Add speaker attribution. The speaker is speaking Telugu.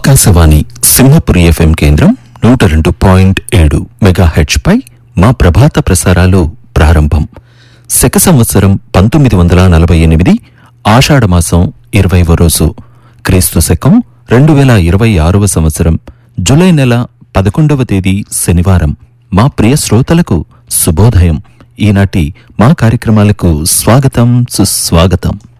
Speaker 1: ఆకాశవాణి సింహపురి ఎఫ్ఎం కేంద్రం 102.7 మెగాహెర్ట్జ్ పై మా ప్రభాత ప్రసారాలు ప్రారంభం. శక సంవత్సరం 1948 ఆషాఢమాసం 20వ రోజు, క్రీస్తు శకం 2026వ సంవత్సరం జూలై నెల 11వ తేదీ శనివారం. మా ప్రియ శ్రోతలకు శుభోదయం. ఈనాటి మా కార్యక్రమాలకు స్వాగతం, సుస్వాగతం.